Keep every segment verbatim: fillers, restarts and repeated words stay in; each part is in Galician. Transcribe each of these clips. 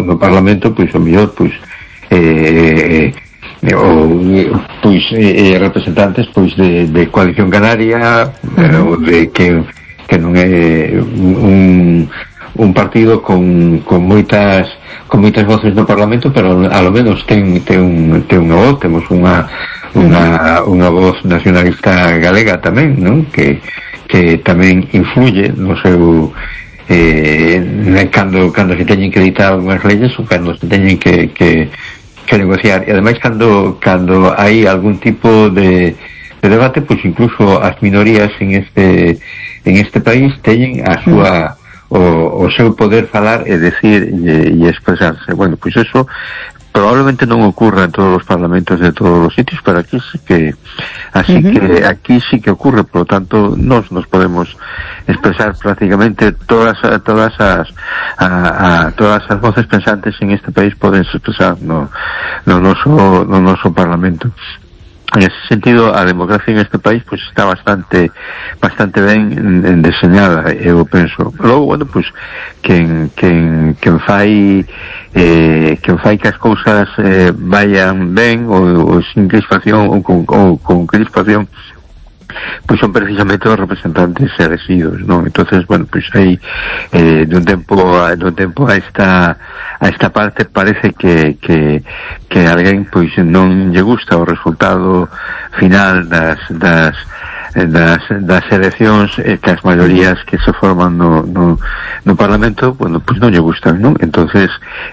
no Parlamento, pois o mellor, pois eh, ou pois eh, representantes pois de, de Coalición Canaria, uh-huh. ou de que, que non é un, un partido con, con moitas con moitas voces no Parlamento, pero a lo menos ten, ten, un, ten unha voz, temos unha unha, unha voz nacionalista galega tamén, non? Que, que tamén influye no seu eh, cando, cando se teñen que editar unhas leyes ou cando se teñen que, que, que negociar, e ademais cando, cando hai algún tipo de, de debate, pois incluso as minorías en este en este país teñen a súa o, o seu poder falar e decir e, e expresarse. Bueno, pois eso probablemente non ocurra en todos os parlamentos de todos os sitios, pero aquí sí que así uh-huh. que aquí sí que ocurre, por lo tanto nos nos podemos expresar prácticamente todas todas as a, a todas as voces pensantes en este país poden expresar no no noso no noso parlamento. En ese sentido, a democracia en este país pues está bastante bastante ben deseñada, eu penso. Logo, bueno, pues quen quen quen fai eh quen fai que as cousas eh, vayan ben ou, ou sin crispación ou con, ou con crispación, pois son precisamente os representantes elegidos, non? Entonces, bueno, pois aí eh, de un tempo a, de un tempo a esta a esta parte parece que que que alguén pois non lle gusta o resultado final das das das, das eleccións, eh, que as maiorías que se forman no, no, no Parlamento, bueno, pois non lle gustan, non? Entonces,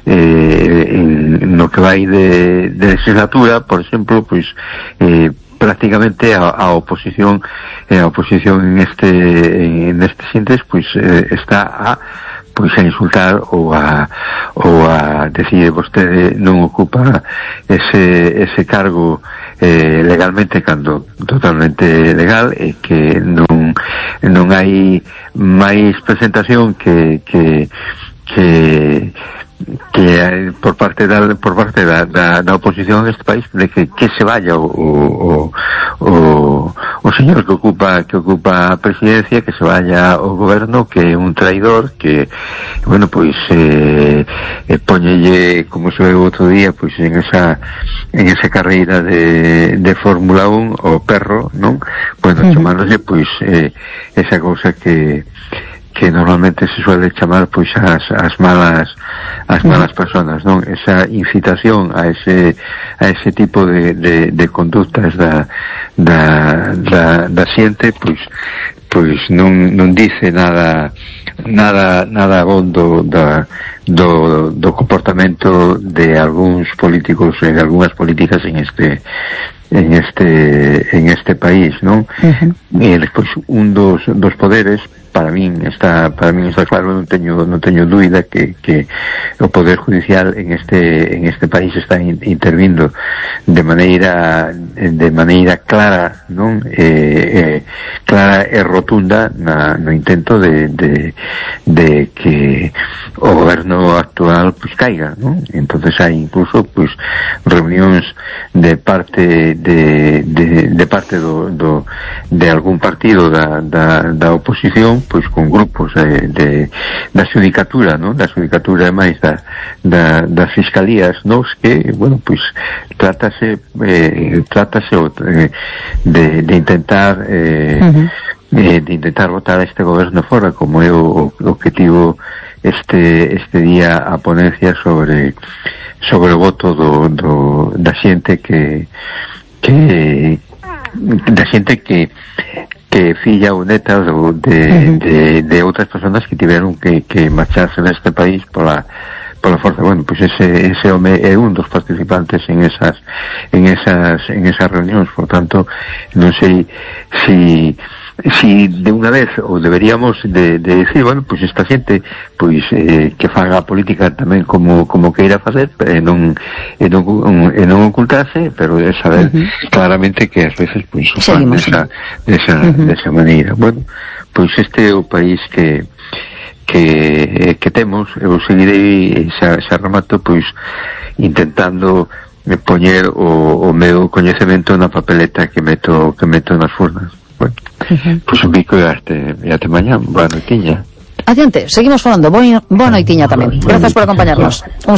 eh, en, no que vai de, de legislatura, por exemplo, pois eh, prácticamente a, a oposición eh, a oposición en este en este síntesis pois eh, está a pois a insultar ou a ou a decir vostede non ocupa ese ese cargo eh, legalmente cando totalmente legal, e que non non hai máis presentación que que que que por parte da por parte da, da, da oposición en este país de que, que se vaya o, o, o, o señor que ocupa que ocupa a presidencia, que se vaya ao goberno, que é un traidor, que bueno, pois eh, eh, poñelle, como se ve outro día, pois en esa en esa carreira de, de Fórmula un o perro, non? Bueno, uh-huh. chamándose pois eh, esa cousa que que normalmente se suele chamar pois as, as malas as malas personas, non? Esa incitación a ese a ese tipo de, de, de conductas da, da, da, da xente, pois pois non, non dice nada nada nada bondo da, do, do comportamento de algúns políticos e de algunhas políticas en este en este en este país, non? Uh-huh. E despois un dos, dos poderes para min está para min está claro, non teño non teño dúbida que, que o poder judicial en este en este país está in, intervindo de maneira de maneira clara, non? Eh, eh, clara e rotunda na, no intento de, de de que o goberno actual pues caiga, non? Entonces hai incluso pues reunións de parte de de, de parte do, do de algún partido da, da, da oposición, pois con grupos de, de da xudicatura, non? Da xudicatura máis da, da das fiscalías, non? Que, bueno, pois trátase eh, trátase eh, de, de intentar eh, uh-huh. eh, de intentar botar a este goberno fora, como é o, o objetivo este este día a ponencia sobre sobre o voto do, do da xente que que da xente que que filla ou neta do, de, uh-huh. de, de outras personas que tiveron que, que marcharse neste país pola pola forza. Bueno, pois ese ese home é un dos participantes en esas en esas en esas reunións, por tanto non sei si si de unha vez ou deberíamos de, de decir, bueno, pois esta xente pois eh, que faga a política tamén como como queira facer, e non e non, e non ocultarse, pero é saber uh-huh. claramente que ás veces pois o fan desa, desa, uh-huh. desa maneira. Bueno, pois este é o país que que que temos. Eu seguirei, xa, xa remato, pois intentando poñer o, o meu coñecemento na papeleta que meto que meto nas urnas. Bueno, uh-huh. pois un bico e até, e até mañá. Boa noitiña. Adiante, seguimos falando. Boa noitiña tamén. Grazas por acompañarnos.